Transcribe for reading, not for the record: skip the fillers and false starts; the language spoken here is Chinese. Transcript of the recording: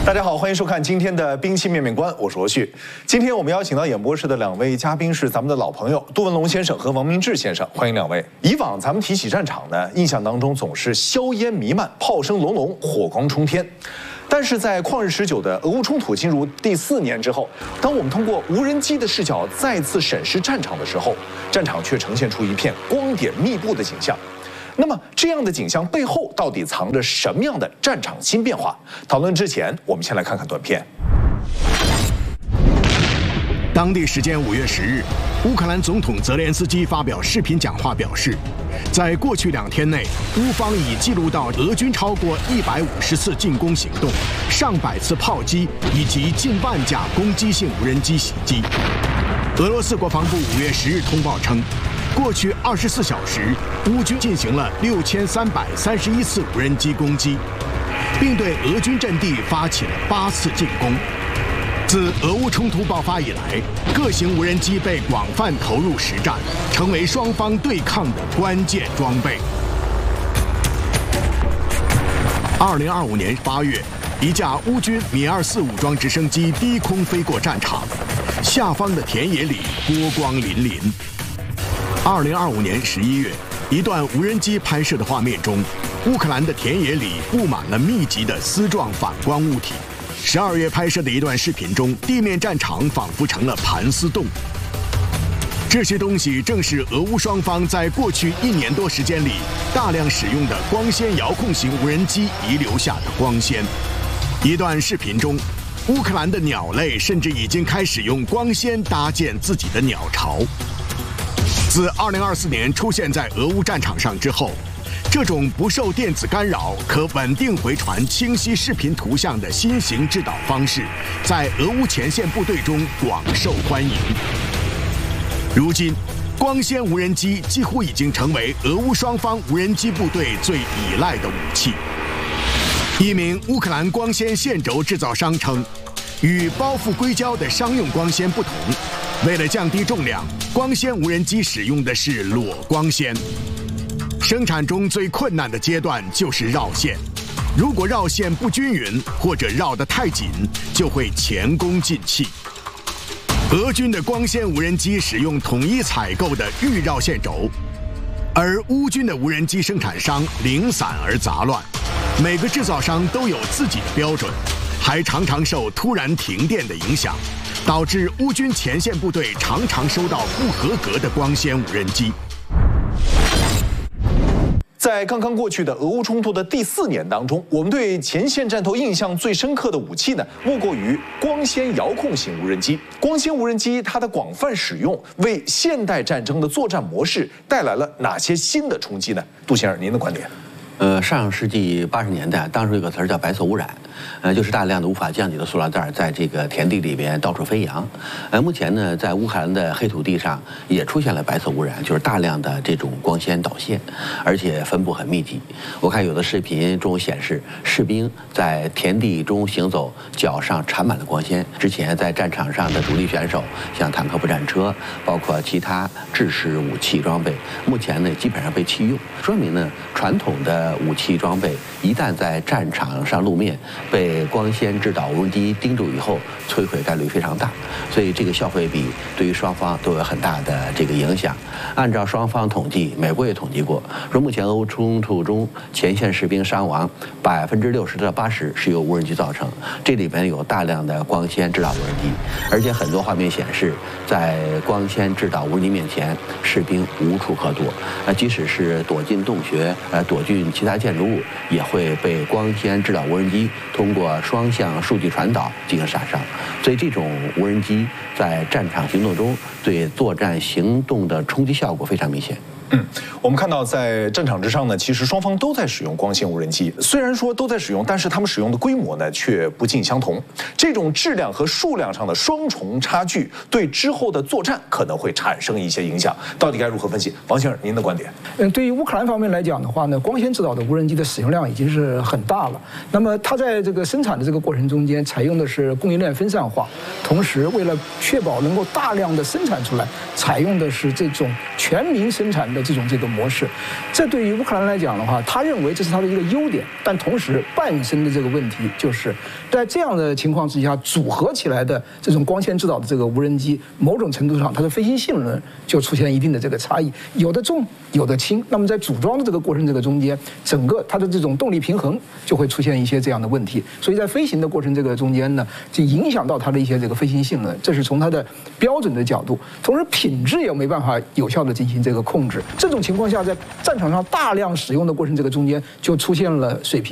大家好，欢迎收看今天的兵器面面观，我是罗旭。今天我们邀请到演播室的两位嘉宾是咱们的老朋友杜文龙先生和王明志先生，欢迎两位。以往咱们提起战场呢，印象当中总是硝烟弥漫、炮声隆隆、火光冲天。但是在旷日持久的俄乌冲突进入第4年之后，当我们通过无人机的视角再次审视战场的时候，战场却呈现出一片光点密布的景象。那么，这样的景象背后到底藏着什么样的战场新变化？讨论之前，我们先来看看短片。 当地时间5月10日，乌克兰总统泽连斯基发表视频讲话，表示，在过去2天内，乌方已记录到俄军超过150次进攻行动、上百次炮击以及近万架攻击性无人机袭击。俄罗斯国防部5月10日通报称，过去24小时，乌军进行了6331次无人机攻击，并对俄军阵地发起了8次进攻。自俄乌冲突爆发以来，各型无人机被广泛投入实战，成为双方对抗的关键装备。2025年8月，一架乌军米24武装直升机低空飞过战场，下方的田野里波光粼粼。2025年11月，一段无人机拍摄的画面中，乌克兰的田野里布满了密集的丝状反光物体。12月拍摄的一段视频中，地面战场仿佛成了盘丝洞。这些东西正是俄乌双方在过去1年多时间里大量使用的光纤遥控型无人机遗留下的光纤。一段视频中，乌克兰的鸟类甚至已经开始用光纤搭建自己的鸟巢。自2024年出现在俄乌战场上之后，这种不受电子干扰、可稳定回传清晰视频图像的新型制导方式，在俄乌前线部队中广受欢迎。如今，光纤无人机几乎已经成为俄乌双方无人机部队最依赖的武器。一名乌克兰光纤线轴制造商称，与包覆硅胶的商用光纤不同，为了降低重量，光纤无人机使用的是裸光纤。生产中最困难的阶段就是绕线，如果绕线不均匀或者绕得太紧，就会前功尽弃。俄军的光纤无人机使用统一采购的预绕线轴，而乌军的无人机生产商零散而杂乱，每个制造商都有自己的标准，还常常受突然停电的影响，导致乌军前线部队常常收到不合格的光纤无人机。 在刚刚过去的俄乌冲突的第4年当中，我们对前线战斗印象最深刻的武器呢，莫过于光纤遥控型无人机。光纤无人机它的广泛使用，为现代战争的作战模式带来了哪些新的冲击呢？杜先生，您的观点？ 上世纪80年代，当时有个词叫白色污染，就是大量的无法降解的塑料袋在这个田地里边到处飞扬。目前呢，在乌克兰的黑土地上也出现了白色污染，就是大量的这种光纤导线，而且分布很密集。我看有的视频中显示，士兵在田地中行走，脚上缠满了光纤。之前在战场上的主力选手，像坦克步战车，包括其他制式武器装备，目前呢基本上被弃用，说明呢传统的武器装备一旦在战场上露面，被光纤制导无人机盯住以后，摧毁概率非常大，所以这个消费比对于双方都有很大的这个影响。按照双方统计，美国也统计过，说目前俄乌冲突中前线士兵伤亡60%到80%是由无人机造成，这里边有大量的光纤制导无人机，而且很多画面显示，在光纤制导无人机面前，士兵无处可躲，即使是躲进洞穴，躲进其他建筑物，也会被光纤制导无人机通过双向数据传导进行杀伤。所以这种无人机在战场行动中对作战行动的冲击效果非常明显。 我们看到在战场之上呢，其实双方都在使用光纤无人机。虽然说都在使用，但是他们使用的规模呢却不尽相同。这种质量和数量上的双重差距，对之后的作战可能会产生一些影响。到底该如何分析？王先生，您的观点？ 对于乌克兰方面来讲的话呢，光纤制导的无人机的使用量已经是很大了。那么它在这个生产的这个过程中间，采用的是供应链分散化，同时为了确保能够大量的生产出来，采用的是这种全民生产的的这个模式。这对于乌克兰来讲的话，他认为这是他的一个优点，但同时伴生的这个问题就是在这样的情况之下，组合起来的这种光纤制导的这个无人机，某种程度上它的飞行性能就出现一定的这个差异，有的重，有的轻。那么在组装的这个过程中间，整个它的这种动力平衡就会出现一些这样的问题，所以在飞行的过程中间呢，就影响到它的一些这个飞行性能，这是从它的标准的角度，同时品质也没办法有效的进行这个控制。这种情况下，在战场上大量使用的过程中间就出现了水平